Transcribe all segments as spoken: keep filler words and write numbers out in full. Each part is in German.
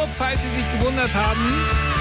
falls Sie sich gewundert haben,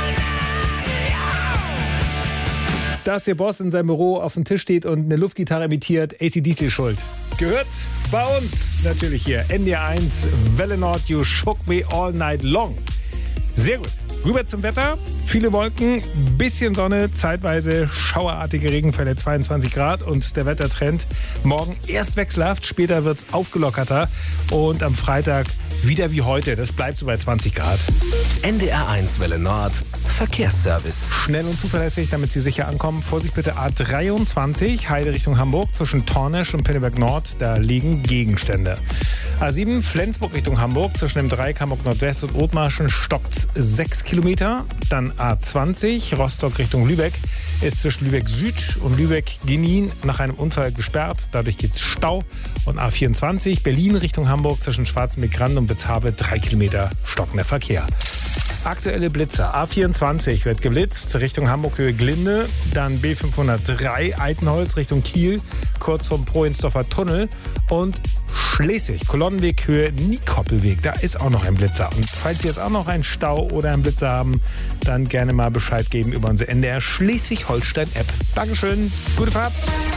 dass Ihr Boss in seinem Büro auf dem Tisch steht und eine Luftgitarre imitiert, A C D C schuld. Gehört bei uns natürlich hier. N D R eins, Welle Nord, You Shook Me All Night Long. Sehr gut. Rüber zum Wetter. Viele Wolken, bisschen Sonne, zeitweise schauerartige Regenfälle, zweiundzwanzig Grad. Und der Wettertrend morgen erst wechselhaft, später wird es aufgelockerter. Und am Freitag wieder wie heute. Das bleibt so bei zwanzig Grad. N D R eins Welle Nord, Verkehrsservice. Schnell und zuverlässig, damit Sie sicher ankommen. Vorsicht bitte A dreiundzwanzig, Heide Richtung Hamburg. Zwischen Tornesch und Pinneberg Nord, da liegen Gegenstände. A sieben, Flensburg Richtung Hamburg. Zwischen dem Dreieck Hamburg Nordwest und Othmarschen stockt sechs Kilometer. Dann A zwanzig, Rostock Richtung Lübeck. Ist zwischen Lübeck Süd und Lübeck Genin nach einem Unfall gesperrt. Dadurch gibt es Stau. Und A vierundzwanzig, Berlin Richtung Hamburg. Zwischen Schwarzenbeck-Rand und Witzhabe drei Kilometer stockender Verkehr. Aktuelle Blitzer. A vierundzwanzig wird geblitzt Richtung Hamburg Höhe Glinde. Dann B fünfhundertdrei Altenholz Richtung Kiel, kurz vom Prohensdorfer Tunnel. Und Schleswig, Kolonnenweg Höhe Niekoppelweg. Da ist auch noch ein Blitzer. Und falls Sie jetzt auch noch einen Stau oder einen Blitzer haben, dann gerne mal Bescheid geben über unsere N D R Schleswig-Holstein-App. Dankeschön, gute Fahrt.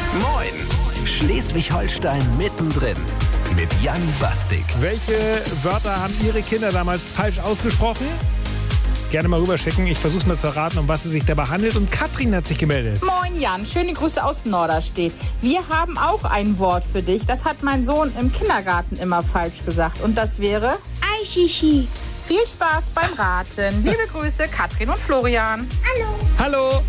Moin, Schleswig-Holstein mittendrin mit Jan Bastik. Welche Wörter haben Ihre Kinder damals falsch ausgesprochen? Gerne mal rüberschicken. Ich versuche mal zu erraten, um was es sich dabei handelt. Und Katrin hat sich gemeldet. Moin Jan, schöne Grüße aus Norderstedt. Wir haben auch ein Wort für dich. Das hat mein Sohn im Kindergarten immer falsch gesagt. Und das wäre? Aishishi. Viel Spaß beim Raten. Liebe Grüße, Katrin und Florian. Hallo. Hallo.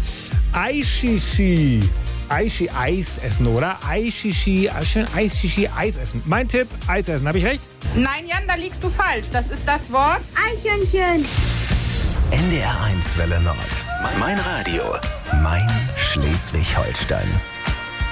Aishishi. Aishi, Eis essen, oder? Aishishi, schön Aishishi, Eis essen. Mein Tipp, Eis essen. Habe ich recht? Nein, Jan, da liegst du falsch. Das ist das Wort Eichhörnchen. N D R eins Welle Nord. Mein Radio. Mein Schleswig-Holstein.